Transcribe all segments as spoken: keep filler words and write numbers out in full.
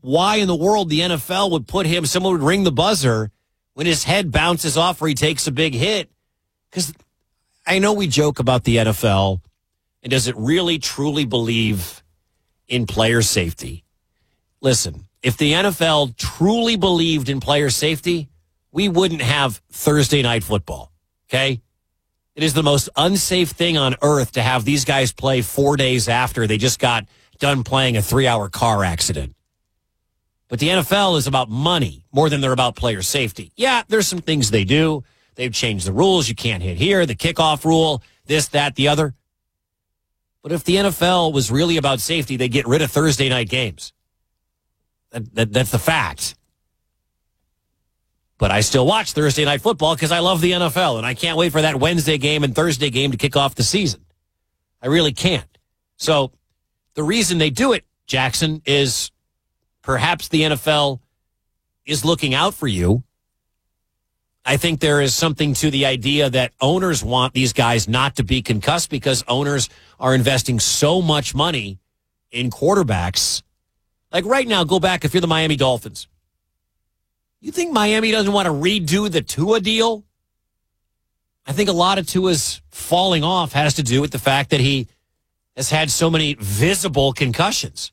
why in the world the N F L would put him, someone would ring the buzzer when his head bounces off or he takes a big hit. Because I know we joke about the N F L, and does it really truly believe in player safety? Listen, if the N F L truly believed in player safety, we wouldn't have Thursday night football, okay? It is the most unsafe thing on earth to have these guys play four days after they just got done playing a three-hour car accident. But the N F L is about money more than they're about player safety. Yeah, there's some things they do. They've changed the rules. You can't hit here, the kickoff rule, this, that, the other. But if the N F L was really about safety, they'd get rid of Thursday night games. That, that, that's the fact. But I still watch Thursday night football because I love the N F L, and I can't wait for that Wednesday game and Thursday game to kick off the season. I really can't. So the reason they do it, Jackson, is perhaps the N F L is looking out for you. I think there is something to the idea that owners want these guys not to be concussed because owners are investing so much money in quarterbacks. Like right now, go back if you're the Miami Dolphins. You think Miami doesn't want to redo the Tua deal? I think a lot of Tua's falling off has to do with the fact that he has had so many visible concussions.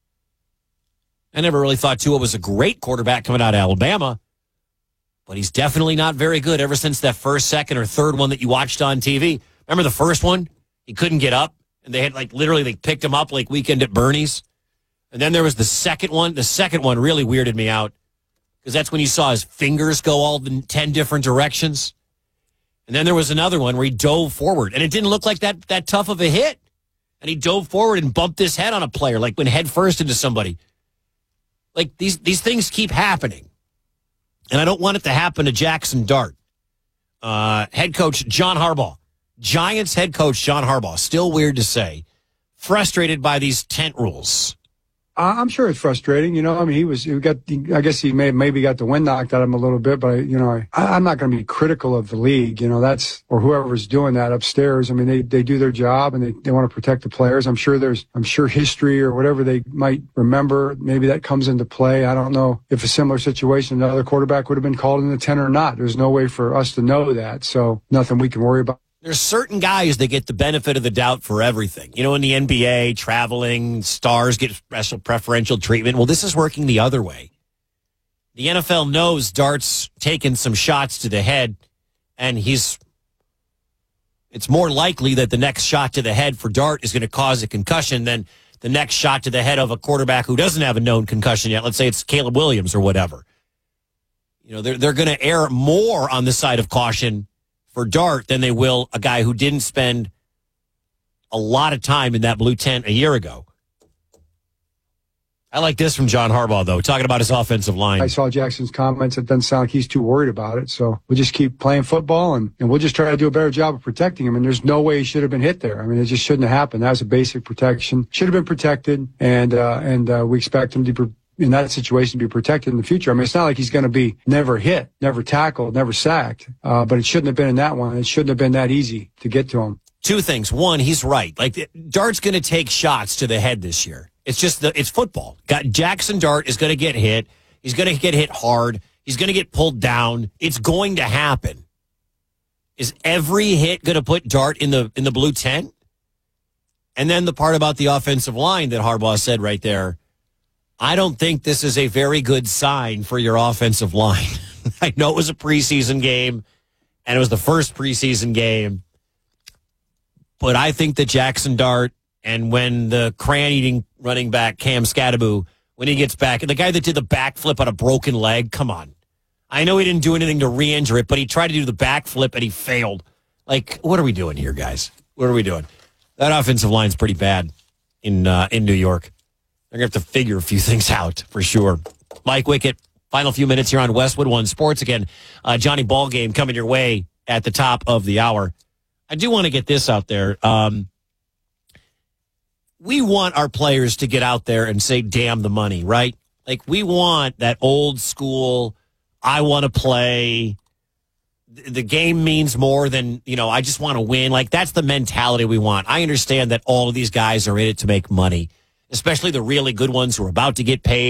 I never really thought Tua was a great quarterback coming out of Alabama, but he's definitely not very good ever since that first, second, or third one that you watched on T V. Remember the first one? He couldn't get up, and they had like literally they picked him up like Weekend at Bernie's. And then there was the second one. The second one really weirded me out because that's when you saw his fingers go all the ten different directions. And then there was another one where he dove forward, and it didn't look like that that tough of a hit. And he dove forward and bumped his head on a player, like went head first into somebody. Like these these things keep happening. And I don't want it to happen to Jackson Dart. Uh, head coach John Harbaugh. Giants head coach John Harbaugh. Still weird to say. Frustrated by these tent rules. I'm sure it's frustrating. You know, I mean, he was, he got, I guess he may maybe got the wind knocked out of him a little bit, but, I, you know, I, I'm not going to be critical of the league, you know, that's, or whoever's doing that upstairs. I mean, they, they do their job and they, they want to protect the players. I'm sure there's, I'm sure history or whatever they might remember, maybe that comes into play. I don't know if a similar situation, another quarterback would have been called in the tent or not. There's no way for us to know that. So nothing we can worry about. There's certain guys that get the benefit of the doubt for everything. You know, in the N B A, traveling, stars get special preferential treatment. Well, this is working the other way. The N F L knows Dart's taken some shots to the head, and he's it's more likely that the next shot to the head for Dart is going to cause a concussion than the next shot to the head of a quarterback who doesn't have a known concussion yet. Let's say it's Caleb Williams or whatever. You know, they're, they're going to err more on the side of caution for Dart than they will a guy who didn't spend a lot of time in that blue tent a year ago. I like this from John Harbaugh, though, talking about his offensive line. I saw Jackson's comments. It doesn't sound like he's too worried about it. So we'll just keep playing football, and, and we'll just try to do a better job of protecting him. And there's no way he should have been hit there. I mean, it just shouldn't have happened. That was a basic protection. Should have been protected, and uh, and uh, we expect him to be in that situation to be protected in the future. I mean, it's not like he's going to be never hit, never tackled, never sacked, uh, but it shouldn't have been in that one. It shouldn't have been that easy to get to him. Two things. One, he's right. Like, Dart's going to take shots to the head this year. It's just the, it's football. Got Jackson Dart is going to get hit. He's going to get hit hard. He's going to get pulled down. It's going to happen. Is every hit going to put Dart in the in the blue tent? And then the part about the offensive line that Harbaugh said right there, I don't think this is a very good sign for your offensive line. I know it was a preseason game, and it was the first preseason game, but I think that Jackson Dart, and when the crayon-eating running back Cam Scadaboo, when he gets back, and the guy that did the backflip on a broken leg, come on. I know he didn't do anything to re-injure it, but he tried to do the backflip, and he failed. Like, what are we doing here, guys? What are we doing? That offensive line's pretty bad in uh, in New York. They're going to have to figure a few things out, for sure. Mike Wickett, final few minutes here on Westwood One Sports. Again, uh, Johnny Ballgame coming your way at the top of the hour. I do want to get this out there. Um, we want our players to get out there and say, damn the money, right? Like, we want that old school, I want to play. The game means more than, you know, I just want to win. Like, that's the mentality we want. I understand that all of these guys are in it to make money, especially the really good ones who are about to get paid.